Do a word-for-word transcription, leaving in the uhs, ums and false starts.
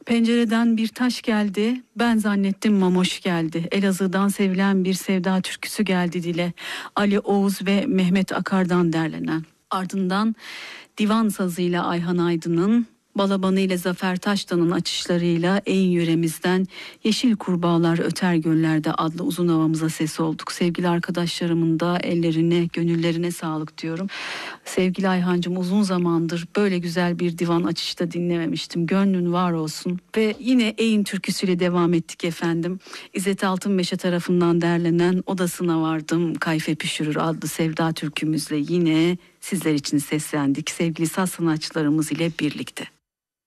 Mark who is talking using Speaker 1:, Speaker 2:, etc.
Speaker 1: Pencereden bir taş geldi, ben zannettim mamoş geldi. Elazığ'dan sevilen bir sevda türküsü geldi dile. Ali Oğuz ve Mehmet Akar'dan derlenen. Ardından divan sazıyla Ayhan Aydın'ın, balabanı ile Zafer Taştan'ın açışlarıyla Eğin yöremizden Yeşil Kurbağalar Öter Göllerde adlı uzun havamıza ses olduk. Sevgili arkadaşlarımın da ellerine, gönüllerine sağlık diyorum. Sevgili Ayhancığım, uzun zamandır böyle güzel bir divan açışta dinlememiştim. Gönlün var olsun. Ve yine Eğin türküsüyle devam ettik efendim. İzzet Altınmeşe tarafından derlenen Odasına Vardım Kayfe Pişürür adlı sevda türkümüzle yine sizler için seslendik. Sevgili saz sanatçılarımız ile birlikte.